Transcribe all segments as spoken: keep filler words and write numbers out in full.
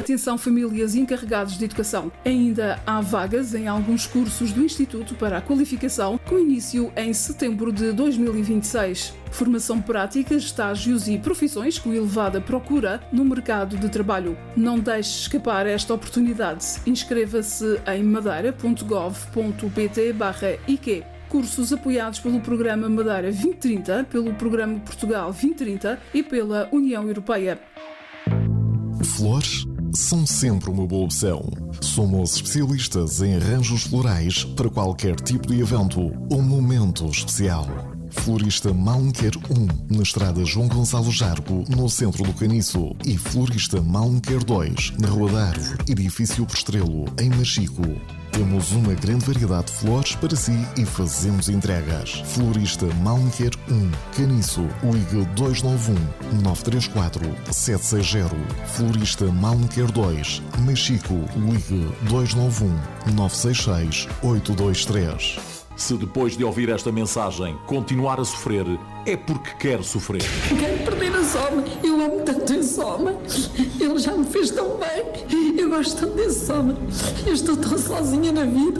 Atenção famílias e encarregados de educação. Ainda há vagas em alguns cursos do Instituto para a Qualificação, com início em setembro de dois mil e vinte e seis. Formação prática, estágios e profissões com elevada procura no mercado de trabalho. Não deixe escapar esta oportunidade. Inscreva-se em madeira ponto gov ponto pt barra I Q. Cursos apoiados pelo Programa Madeira vinte trinta, pelo Programa Portugal vinte trinta e pela União Europeia. Flores são sempre uma boa opção. Somos especialistas em arranjos florais para qualquer tipo de evento ou momento especial. Florista Malunquer um, na estrada João Gonçalo Jargo, no centro do Caniço. E Florista Malunquer dois, na Rua da Árvore, edifício Postrelo, em Machico. Temos uma grande variedade de flores para si e fazemos entregas. Florista Malunquer um, Caniço, ligue dois nove um, nove três quatro, sete seis zero. Florista Malunquer dois, Machico, ligue dois nove um, nove seis seis, oito dois três. Se depois de ouvir esta mensagem continuar a sofrer, é porque quer sofrer. Quero perder esse homem. Eu amo tanto esse homem. Ele já me fez tão bem. Eu gosto tanto desse homem. Eu estou tão sozinha na vida.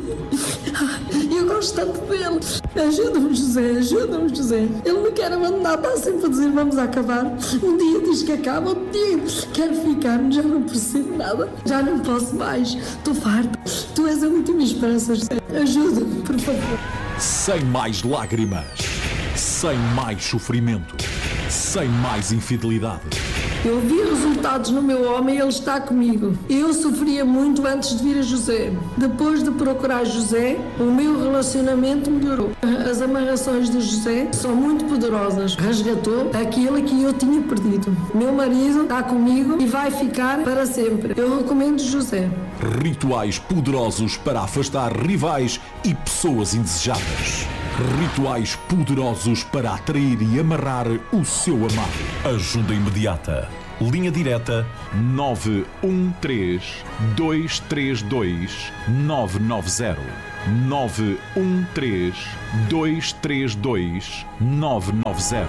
Eu gosto tanto dele. Ajuda-me, José. Ajuda-me, José. Ele me quer abandonar. Está sempre a dizer vamos acabar. Um dia diz que acaba, outro dia quero ficar. Já não percebo nada. Já não posso mais. Estou farta. Tu és a última esperança, José. Ajuda-me, por favor. Sem mais lágrimas, sem mais sofrimento, sem mais infidelidade. Eu vi resultados no meu homem e ele está comigo. Eu sofria muito antes de vir a José. Depois de procurar José, o meu relacionamento melhorou. As amarrações de José são muito poderosas. Resgatou aquilo que eu tinha perdido. Meu marido está comigo e vai ficar para sempre. Eu recomendo José. Rituais poderosos para afastar rivais e pessoas indesejadas. Rituais poderosos para atrair e amarrar o seu amado. Ajuda imediata. Linha direta nove um três, dois três dois, nove nove zero. nove um três, dois três dois, nove nove zero.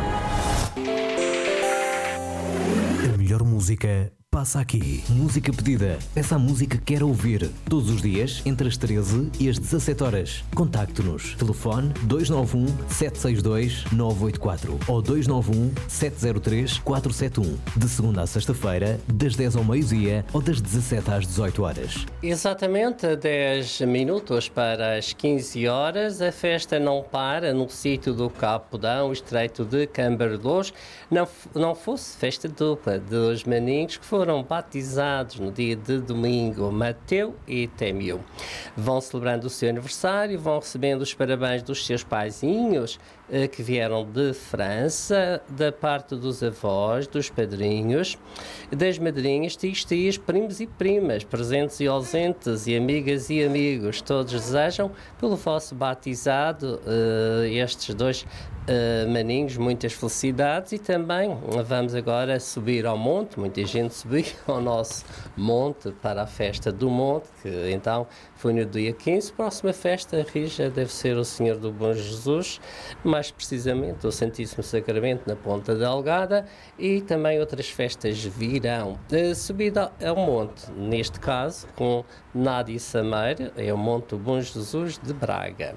A melhor música passa aqui. Música pedida. Peça a música que quer ouvir. Todos os dias, entre as treze e as dezassete horas. Contacte-nos. Telefone dois nove um, sete seis dois, nove oito quatro ou dois nove um, sete zero três, quatro sete um. De segunda a sexta-feira, das dez ao meio-dia ou das dezassete às dezoito horas. Exatamente, dez minutos para as quinze horas. A festa não para no sítio do Capudão, o estreito de Cambarlos. Não, não fosse festa dupla de dois maninhos que foram foram batizados no dia de domingo, Mateu e Témio. Vão celebrando o seu aniversário, vão recebendo os parabéns dos seus paizinhos eh, que vieram de França, da parte dos avós, dos padrinhos, das madrinhas, tios, tias, primos e primas, presentes e ausentes, e amigas e amigos. Todos desejam pelo vosso batizado eh, estes dois Uh, maninhos, muitas felicidades. E também vamos agora subir ao monte, muita gente subiu ao nosso monte para a festa do monte, que então foi no dia quinze. Próxima festa, Rija, deve ser o Senhor do Bom Jesus, mais precisamente o Santíssimo Sacramento na Ponta Delgada, e também outras festas virão. Uh, subida ao monte, neste caso com Nádia Sameira, é o Monte do Bom Jesus de Braga.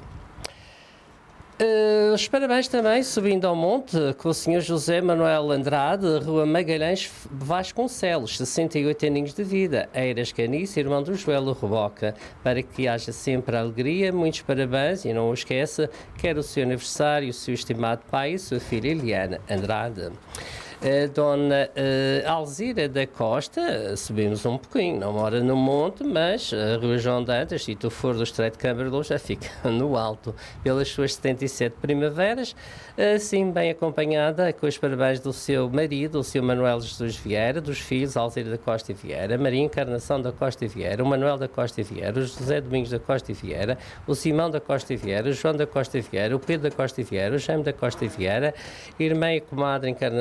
Uh, os parabéns também, subindo ao monte, com o senhor José Manuel Andrade, Rua Magalhães Vasconcelos, sessenta e oito aninhos de vida, Eiras Canice, irmão do Joelo Reboca, para que haja sempre alegria, muitos parabéns, e não o esqueça, quer o seu aniversário, o seu estimado pai e sua filha Eliana Andrade. A Dona uh, Alzira da Costa, subimos um pouquinho, não mora no monte, mas a Rua João Dantas, se tu for do Estreito de Cambarlos, já fica no alto, pelas suas setenta e sete primaveras, assim bem acompanhada, com os parabéns do seu marido, o seu Manuel Jesus Vieira, dos filhos Alzira da Costa e Vieira, Maria Encarnação da Costa e Vieira, o Manuel da Costa e Vieira, o José Domingos da Costa e Vieira, o Simão da Costa e Vieira, o João da Costa e Vieira, o Pedro da Costa e Vieira, o Jaime da Costa e Vieira, irmã e comadre Encarnação da Costa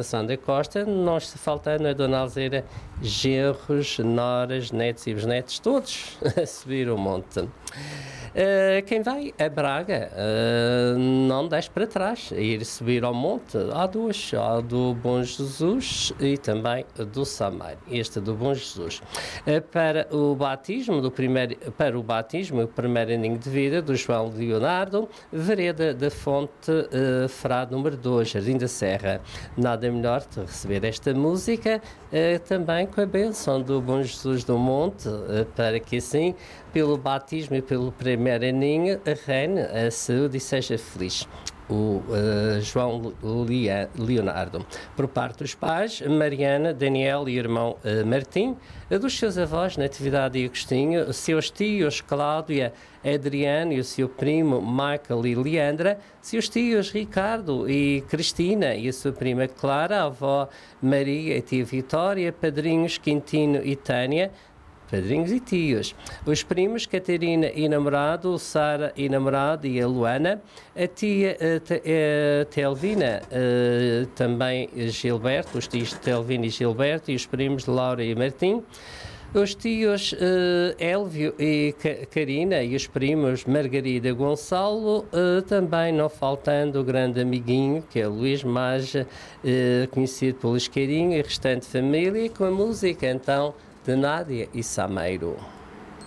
Costa, não está faltando a Dona Alzira, genros, noras, netos e bisnetos, todos a subir o monte. Uh, quem vai a Braga uh, não deixe para trás, ir subir ao monte. Há duas, há do Bom Jesus e também do Samário. Este do Bom Jesus. Uh, para o batismo do primeiro, para o batismo, o primeiro aninho de vida do João Leonardo, Vereda da Fonte, uh, Frade número dois, Jardim da Serra. Nada melhor de receber esta música uh, também com a bênção do Bom Jesus do Monte, uh, para que assim, pelo batismo e pelo primeiro aninho, reine a saúde e seja feliz. O uh, João Leonardo. Por parte dos pais, Mariana, Daniel e irmão uh, Martim, dos seus avós, Natividade e Agostinho, seus tios, Cláudia, Adriano e o seu primo, Michael e Leandra, seus tios, Ricardo e Cristina e a sua prima Clara, a avó Maria e tia Vitória, padrinhos Quintino e Tânia, padrinhos e tios, os primos Catarina e namorado, Sara e namorado e a Luana, a tia uh, te, uh, Telvina, uh, também Gilberto, os tios de Telvina e Gilberto e os primos Laura e Martim, os tios uh, Elvio e Ca- Karina e os primos Margarida e Gonçalo, uh, também não faltando o grande amiguinho que é Luís Maja, uh, conhecido pelo Isqueirinho e restante família, com a música então de Nádia e Sameiro.